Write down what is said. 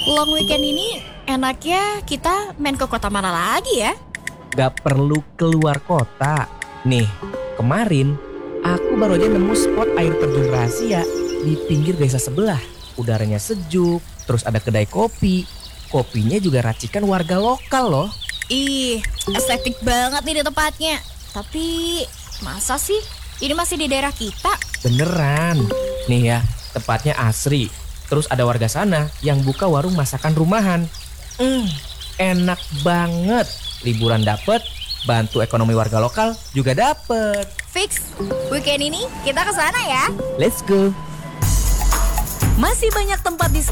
Long weekend ini enaknya kita main ke kota mana lagi ya? Gak perlu keluar kota. Nih, kemarin aku baru aja nemu spot air terjun rahasia di pinggir desa sebelah. Udaranya sejuk, terus ada kedai kopi. Kopinya juga racikan warga lokal loh. Ih, estetik banget nih di tempatnya. Tapi masa sih ini masih di daerah kita? Beneran. Nih ya, tempatnya asri. Terus ada warga sana yang buka warung masakan rumahan. Enak banget. Liburan dapet, bantu ekonomi warga lokal juga dapet. Fix, weekend ini kita ke sana ya. Let's go. Masih banyak tempat di